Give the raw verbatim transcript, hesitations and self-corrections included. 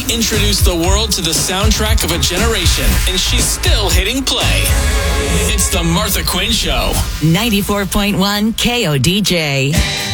introduced the world to the soundtrack of a generation, and she's still hitting play. It's the Martha Quinn Show. ninety-four point one K O D J.